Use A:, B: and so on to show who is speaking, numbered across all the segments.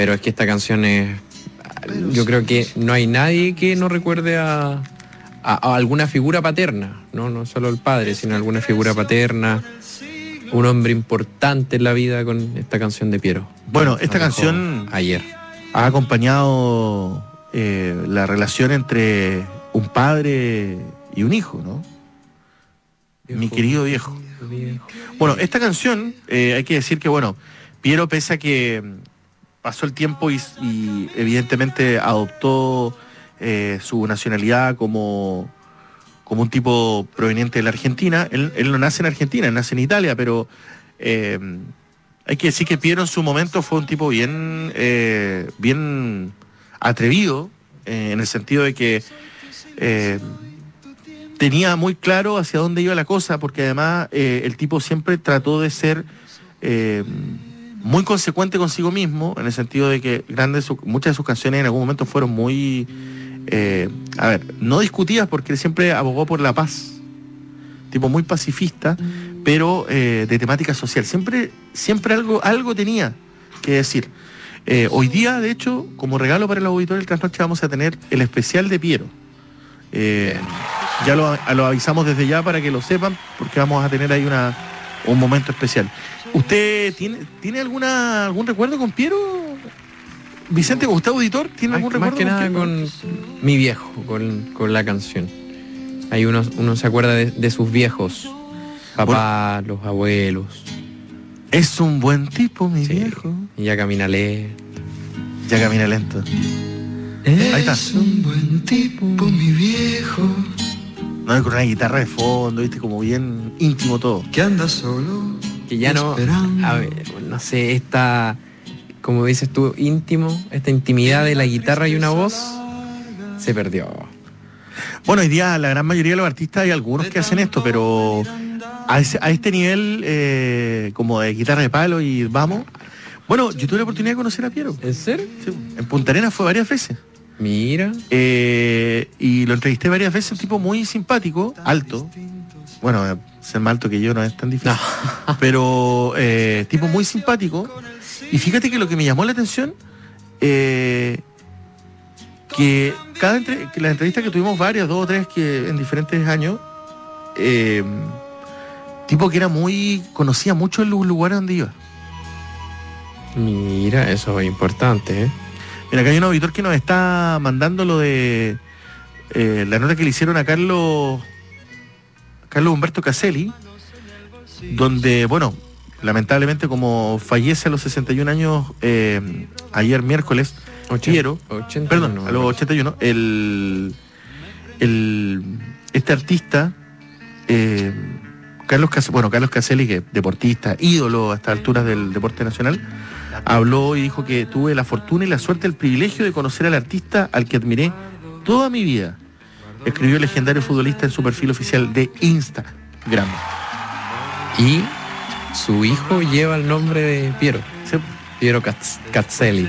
A: Pero es que esta canción es... Yo creo que no hay nadie que no recuerde a alguna figura paterna, no solo el padre, sino alguna figura paterna, un hombre importante en la vida con esta canción de Piero.
B: Bueno, esta canción
A: ayer
B: ha acompañado la relación entre un padre y un hijo, ¿no? Mi querido viejo. Bueno, esta canción, hay que decir que, bueno, Piero, pese a que pasó el tiempo y evidentemente adoptó su nacionalidad como un tipo proveniente de la Argentina, él no nace en Argentina, él nace en Italia, pero hay que decir que Piero en su momento fue un tipo bien atrevido, en el sentido de que tenía muy claro hacia dónde iba la cosa, porque además el tipo siempre trató de ser muy consecuente consigo mismo, en el sentido de que muchas de sus canciones en algún momento fueron muy, no discutidas, porque él siempre abogó por la paz, tipo muy pacifista, pero de temática social. Siempre algo tenía que decir. Hoy día, de hecho, como regalo para el auditorio del Trasnoche, vamos a tener el especial de Piero. Ya lo avisamos desde ya para que lo sepan, porque vamos a tener ahí un momento especial. ¿Usted tiene algún recuerdo con Piero? Vicente, ¿usted auditor? ¿Tiene algún recuerdo?
A: Más que nada con mi viejo, con la canción. Ahí uno se acuerda de sus viejos, papá, los abuelos.
B: Es un buen tipo, mi viejo.
A: Y ya camina lento.
B: Ya camina lento.
C: Ahí está. Es un buen tipo, mi viejo.
B: No, con una guitarra de fondo, viste, como bien íntimo todo.
C: Que anda solo.
A: Que ya no, a ver, no sé, esta, como dices tú, íntimo, esta intimidad de la guitarra y una voz, se perdió.
B: Bueno, hoy día la gran mayoría de los artistas, hay algunos que hacen esto, pero a este nivel, como de guitarra de palo y vamos. Bueno, yo tuve la oportunidad de conocer a Piero.
A: ¿En serio?
B: Sí, en Punta Arenas fue varias veces.
A: Mira.
B: Y lo entrevisté varias veces, un tipo muy simpático, alto. Bueno, ser más alto que yo no es tan difícil. No. Pero tipo muy simpático. Y fíjate que lo que me llamó la atención, que las entrevistas que tuvimos varias, 2 o 3 que en diferentes años, tipo que conocía mucho los lugares donde iba.
A: Mira, eso es importante, ¿eh?
B: Mira, acá hay un auditor que nos está mandando lo de la nota que le hicieron a Carlos Humberto Caselli, donde, bueno, lamentablemente como fallece a los 61 años ayer miércoles, Piero, a los 81, este artista, Carlos Caselli, que deportista, ídolo a estas alturas del deporte nacional, habló y dijo que tuve la fortuna y la suerte, el privilegio de conocer al artista al que admiré toda mi vida. Escribió el legendario futbolista en su perfil oficial de Instagram.
A: Y su hijo lleva el nombre de Piero.
B: Sí.
A: Piero Caselli.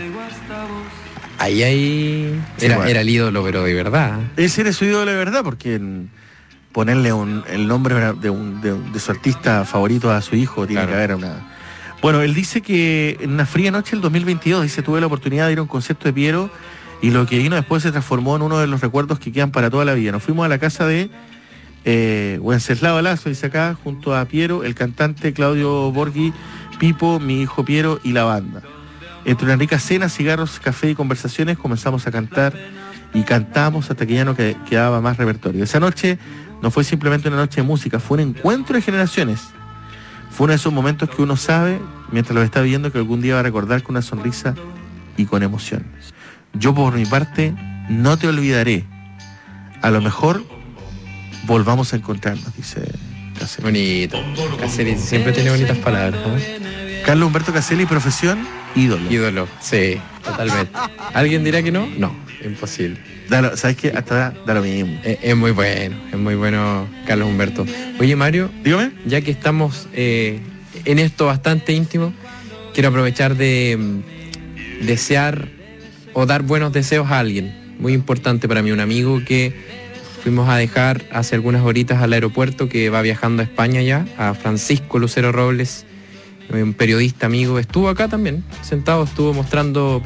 A: Ahí era el ídolo, pero de verdad.
B: Ese era su ídolo de verdad, porque ponerle el nombre de su artista favorito a su hijo tiene que haber una... Bueno, él dice que en una fría noche del 2022, tuve la oportunidad de ir a un concierto de Piero y lo que vino después se transformó en uno de los recuerdos que quedan para toda la vida. Nos fuimos a la casa de Wenceslao Lazo, dice acá, junto a Piero, el cantante Claudio Borghi, Pipo, mi hijo Piero y la banda. Entre una rica cena, cigarros, café y conversaciones comenzamos a cantar y cantamos hasta que ya no quedaba más repertorio. Esa noche no fue simplemente una noche de música, fue un encuentro de generaciones. Fue uno de esos momentos que uno sabe, mientras lo está viendo, que algún día va a recordar con una sonrisa y con emoción. Yo, por mi parte, no te olvidaré. A lo mejor volvamos a encontrarnos, dice Caselli.
A: Bonito. Caselli siempre tiene bonitas palabras, ¿no?
B: Carlos Humberto Caselli, profesión, ídolo.
A: Ídolo, sí, totalmente. ¿Alguien dirá que no? No, imposible.
B: ¿Sabes qué? Hasta da lo mismo.
A: Es muy bueno Carlos Humberto. Oye, Mario,
B: dígame.
A: Ya que estamos en esto bastante íntimo, quiero aprovechar de desear o dar buenos deseos a alguien. Muy importante para mí, un amigo que fuimos a dejar hace algunas horitas al aeropuerto, que va viajando a España ya, a Francisco Lucero Robles, un periodista amigo. Estuvo acá también, sentado, estuvo mostrando